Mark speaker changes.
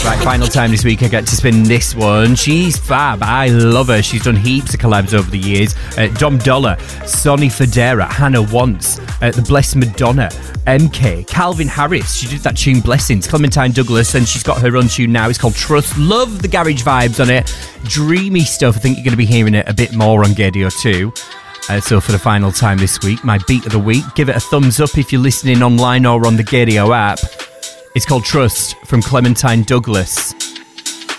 Speaker 1: Right, final time this week I get to spin this one. She's fab. I love her. She's done heaps of collabs over the years. Dom Dollar, Sonny Fodera, Hannah Wants, The Blessed Madonna, MK, Calvin Harris. She did that tune Blessings. Clementine Douglas, and she's got her own tune now. It's called Trust. Love the garage vibes on it. Dreamy stuff. I think you're going to be hearing it a bit more on Gaydio too. So for the final time this week, my beat of the week. Give it a thumbs up if you're listening online or on the Gaydio app. It's called Trust from Clementine Douglas.